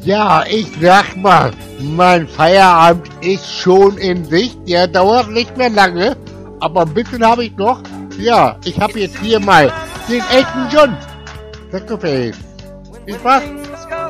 Ja, ich sag mal, mein Feierabend ist schon in Sicht. Der dauert nicht mehr lange, aber ein bisschen habe ich noch. Ja, ich habe jetzt hier mal den Elton John. Sacrifice. Viel Spaß.